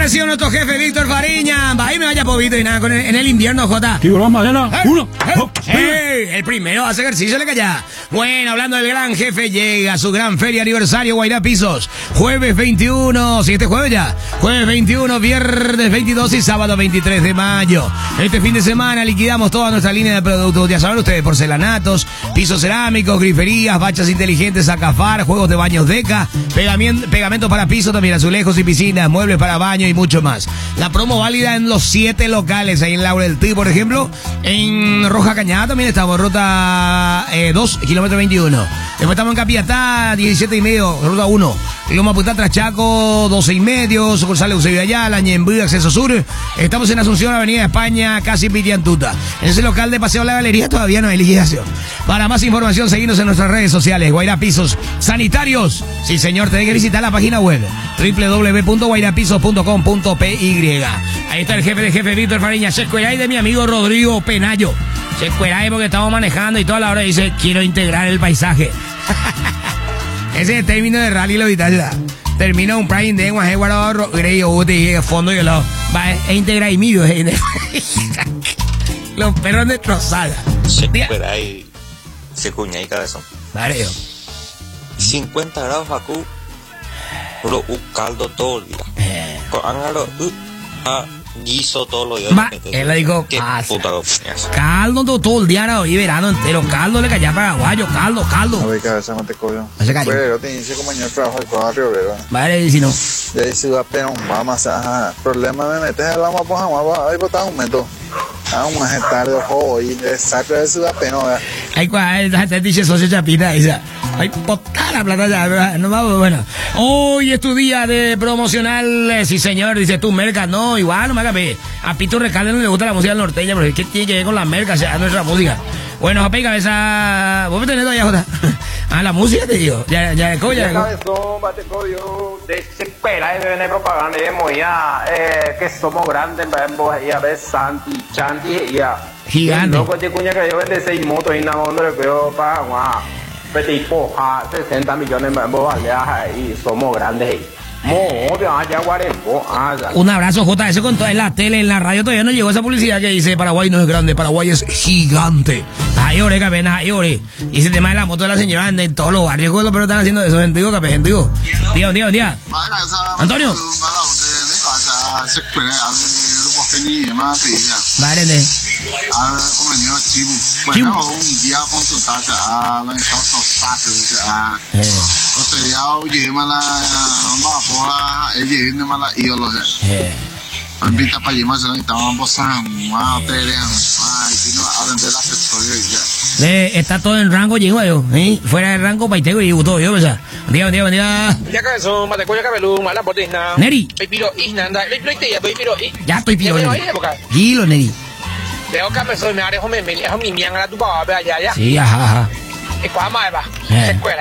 recibo a nuestro jefe Víctor Fariña. Ahí me vaya pobito y nada, en el invierno, Jota. ¿Qué broma, Diana? Uno. El primero hace ejercicio, le calla. Bueno, hablando del gran jefe, llega su gran feria aniversario Guairá Pisos. Jueves 21, sí, este jueves ya. Jueves 21, viernes 22 y sábado 23 de mayo. Este fin de semana liquidamos toda nuestra línea de productos. Ya saben ustedes, porcelanatos, pisos cerámicos, griferías, bachas inteligentes, Acafar, juegos de baños Deca, pegamento para piso, también azulejos y piscinas, muebles para baño y mucho más. La promo válida en los 7 locales, ahí en Laurel T, por ejemplo, en Roja Cañada también estamos, ruta 2, kilómetro 21. Después estamos en Capiatá, 17 y medio, ruta 1. Loma Putá, Trachaco, 12 y medio, sucursal Eusebio Ayala, Ñembú, acceso sur. Estamos en Asunción, Avenida España, casi Pitiantuta. En ese local de Paseo La Galería todavía no hay liquidación. Para más información, seguinos en nuestras redes sociales. Guairá Pisos Sanitarios. Sí, señor, tenés que visitar la página web www.guairapisos.com.py. Ahí está el jefe de jefe, Víctor Fariña. Se escuela ahí de mi amigo Rodrigo Penayo. Se escuela ahí porque estamos manejando y toda la hora dice, quiero integrar el paisaje. Ese es el término de rally, lo vital. Termina un prime de guajeguaro, greyo, uti, fondo y el lado. Va, es integra y mido. Los perros destrozados. Se escuela ahí, se cuña y cabezón. Mareo. 50 grados acú, puro un caldo todo el día. Con ángalo, guiso todo lo días. Él le dijo, qué puta caldo todo el día, no, y verano entero. Caldo le calla paraguayo, caldo. A ver, cabeza, no te cojo. Pero te dice compañero de trabajo del barrio, ¿verdad? Vale, si no. Ya dice, apenas un mamá, problema me metes en la mapa, ahí botas un método. Un tarde de juego y de saco de su apenas. Ay, cuál, te dice socio Chapita, esa. Ay, potar la plata ya, no vamos, bueno. Hoy es tu día de promocional, sí señor, dice tú, merca, no, igual, no me hagas. A Pito Recalde no le gusta la música norteña, pero ¿qué tiene que ver con la merca, o sea, nuestra música? Bueno, Japé, cabeza, vos me tenés todavía, Jota. La música te digo, ya, cabezón, bate coyo, de espera, de propaganda, de moya, que somos grandes, y a ver, Santi, Chanti, ya. Gigante. No, pues, cuña que yo vende 6 motos y nada, donde le creo para, vete y poja, 60 millones, y somos grandes, Un abrazo, JS, con toda en la tele, en la radio todavía no llegó esa publicidad que dice Paraguay no es grande, Paraguay es gigante. Ay, ore, capena, ay, ore. Y ese tema de la moto de la señora anda en todos los barrios, pero están haciendo eso, gentío, capé, gentío. Día. Antonio. Vale, Invita para llevarse, estaban posando, está todo en rango, llegó yo, fuera de rango, paitego y todo, yo, ¿verdad? Día. Ya cabezón, mate coña cabelú, mala botina. Neri. Ya estoy piro, Neri. Gilo, Neri. Veo cabezón, me haré, me tu papá, ya. Sí, ajá. ¿Y cuál más va?